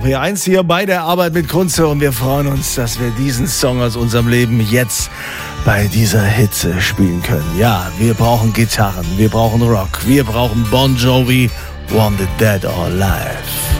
ab P1 hier bei der Arbeit mit Kunze und wir freuen uns, dass wir diesen Song aus unserem Leben jetzt bei dieser Hitze spielen können. Ja, wir brauchen Gitarren, wir brauchen Rock, wir brauchen Bon Jovi, Wanted Dead or Alive.